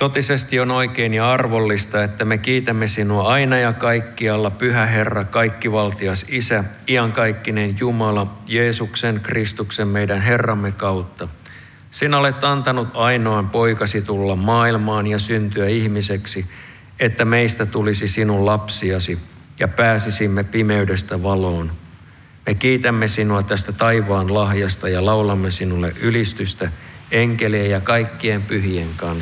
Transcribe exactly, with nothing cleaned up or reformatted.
Totisesti on oikein ja arvollista, että me kiitämme sinua aina ja kaikkialla, Pyhä Herra, kaikkivaltias Isä, iankaikkinen Jumala, Jeesuksen Kristuksen meidän Herramme kautta. Sinä olet antanut ainoan poikasi tulla maailmaan ja syntyä ihmiseksi, että meistä tulisi sinun lapsiasi ja pääsisimme pimeydestä valoon. Me kiitämme sinua tästä taivaan lahjasta ja laulamme sinulle ylistystä enkelien ja kaikkien pyhien kanssa.